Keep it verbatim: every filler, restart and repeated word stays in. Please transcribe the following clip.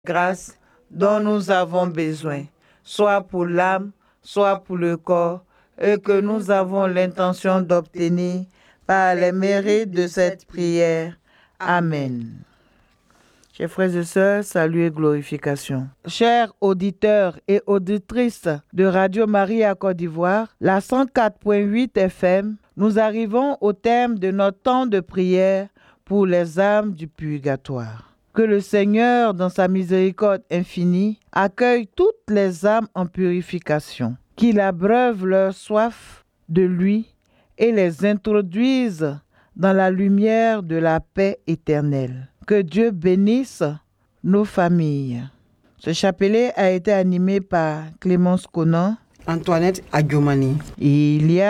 grâce dont nous avons besoin, soit pour l'âme, soit pour le corps, et que nous avons l'intention d'obtenir par les mérites de cette prière. Amen. Chers frères et sœurs, salut et glorification. Chers auditeurs et auditrices de Radio Maria Côte d'Ivoire, la cent quatre virgule huit F M, nous arrivons au terme de notre temps de prière pour les âmes du purgatoire. Que le Seigneur, dans sa miséricorde infinie, accueille toutes les âmes en purification, qu'il abreuve leur soif de lui et les introduise dans la lumière de la paix éternelle. Que Dieu bénisse nos familles. Ce chapelet a été animé par Clémence Conan, Antoinette Agiomani. Il y a